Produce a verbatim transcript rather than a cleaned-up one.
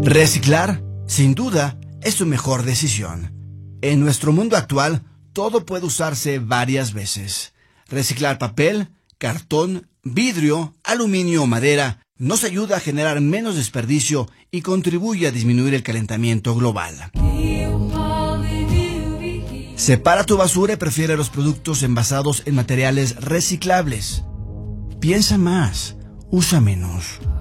Reciclar, sin duda, es tu mejor decisión. En nuestro mundo actual, todo puede usarse varias veces. Reciclar papel, cartón, vidrio, aluminio o madera nos ayuda a generar menos desperdicio y contribuye a disminuir el calentamiento global. Separa tu basura y prefiere los productos envasados en materiales reciclables. Piensa más, usa menos.